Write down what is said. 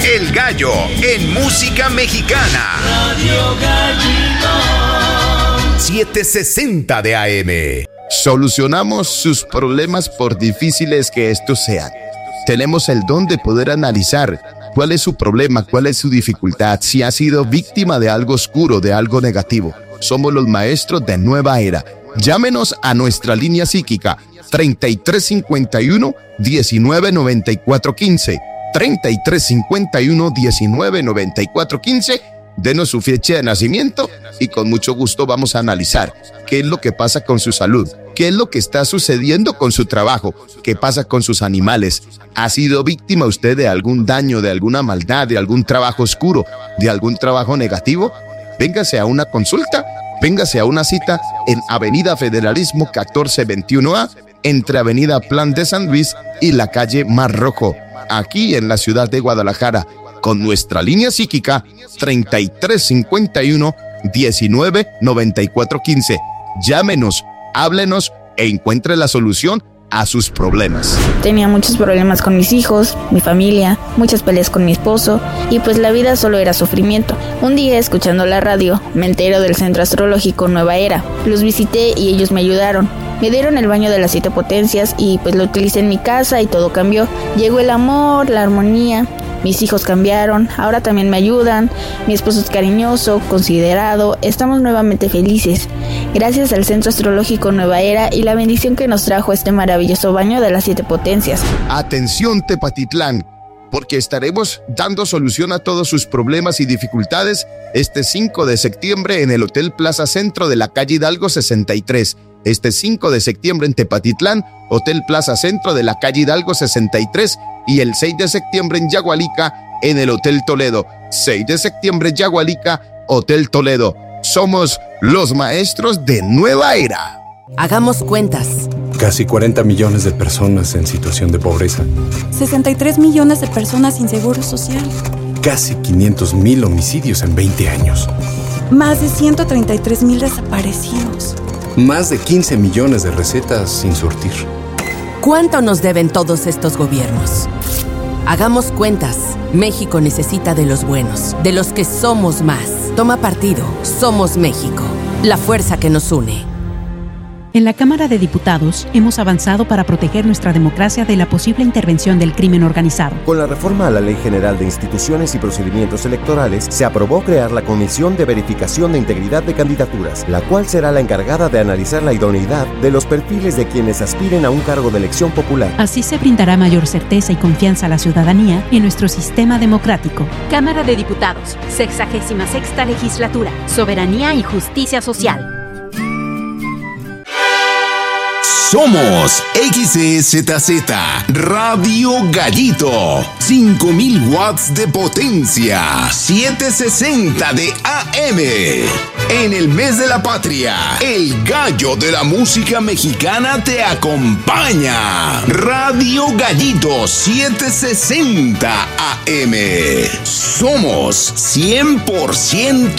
El Gallo en música mexicana. Radio Gallito. 760 de AM. Solucionamos sus problemas por difíciles que estos sean. Tenemos el don de poder analizar cuál es su problema, cuál es su dificultad, si ha sido víctima de algo oscuro, de algo negativo. Somos los maestros de nueva era. Llámenos a nuestra línea psíquica 3351-199415. 3351-199415. Denos su fecha de nacimiento y con mucho gusto vamos a analizar qué es lo que pasa con su salud, qué es lo que está sucediendo con su trabajo, qué pasa con sus animales. ¿Ha sido víctima usted de algún daño, de alguna maldad, de algún trabajo oscuro, de algún trabajo negativo? Véngase a una consulta, véngase a una cita en Avenida Federalismo 1421A, entre Avenida Plan de San Luis y la calle Mar Rojo, aquí en la ciudad de Guadalajara, con nuestra línea psíquica 3351-199415. Llámenos, háblenos e encuentre la solución a sus problemas. Tenía muchos problemas con mis hijos, mi familia, muchas peleas con mi esposo y pues la vida solo era sufrimiento. Un día, escuchando la radio, me entero del Centro Astrológico Nueva Era. Los visité y ellos me ayudaron. Me dieron el baño de las 7 potencias y pues lo utilicé en mi casa y todo cambió. Llegó el amor, la armonía. Mis hijos cambiaron, ahora también me ayudan, mi esposo es cariñoso, considerado, estamos nuevamente felices. Gracias al Centro Astrológico Nueva Era y la bendición que nos trajo este maravilloso baño de las 7 potencias. Atención Tepatitlán, porque estaremos dando solución a todos sus problemas y dificultades este 5 de septiembre en el Hotel Plaza Centro de la calle Hidalgo 63. Este 5 de septiembre en Tepatitlán, Hotel Plaza Centro de la calle Hidalgo 63, y el 6 de septiembre en Yagualica, en el Hotel Toledo. 6 de septiembre en Yagualica, Hotel Toledo. Somos los maestros de nueva era. Hagamos cuentas. Casi 40 millones de personas en situación de pobreza. 63 millones de personas sin seguro social. Casi 500,000 homicidios en 20 años. Más de 133,000 desaparecidos. Más de 15 millones de recetas sin surtir. ¿Cuánto nos deben todos estos gobiernos? Hagamos cuentas. México necesita de los buenos, de los que somos más. Toma partido. Somos México. La fuerza que nos une. En la Cámara de Diputados hemos avanzado para proteger nuestra democracia de la posible intervención del crimen organizado. Con la reforma a la Ley General de Instituciones y Procedimientos Electorales, se aprobó crear la Comisión de Verificación de Integridad de Candidaturas, la cual será la encargada de analizar la idoneidad de los perfiles de quienes aspiren a un cargo de elección popular. Así se brindará mayor certeza y confianza a la ciudadanía en nuestro sistema democrático. Cámara de Diputados, 66ª Legislatura, Soberanía y Justicia Social. Somos XEZZ Radio Gallito, 5,000 watts de potencia, 760 de AM. En el mes de la patria, el gallo de la música mexicana te acompaña. Radio Gallito 760 AM. Somos 100%